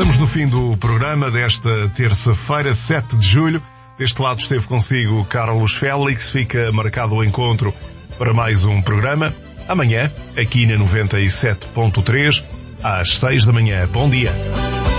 Estamos no fim do programa desta terça-feira, 7 de julho. Deste lado esteve consigo Carlos Félix. Fica marcado o encontro para mais um programa. Amanhã, aqui na 97.3, às 6 da manhã. Bom dia.